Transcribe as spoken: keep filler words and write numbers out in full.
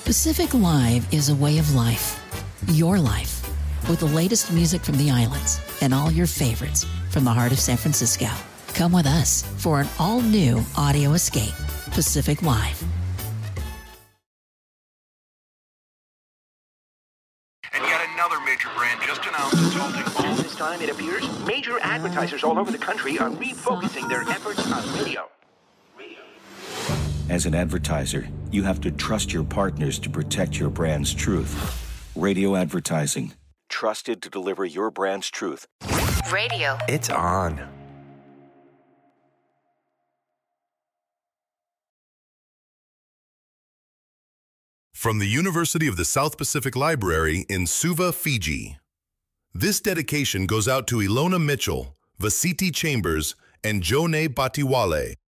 Pacific Live is a way of life. Your life. With the latest music from the islands and all your favorites from the heart of San Francisco. Come with us for an all-new audio escape. Pacific Live. And yet another major brand just announced it's halting all. This time, it appears, major advertisers all over the country are refocusing their efforts on radio. As an advertiser, you have to trust your partners to protect your brand's truth. Radio advertising. Trusted to deliver your brand's truth. Radio. It's on. From the University of the South Pacific Library in Suva, Fiji. This dedication goes out to Ilona Mitchell, Vasiti Chambers, and Jone Batiwale.